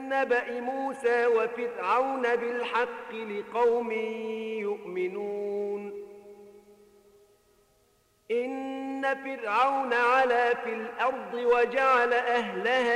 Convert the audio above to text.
نبأ موسى وفرعون بالحق لقوم يؤمنون إن فرعون علا في الأرض وجعل أهلها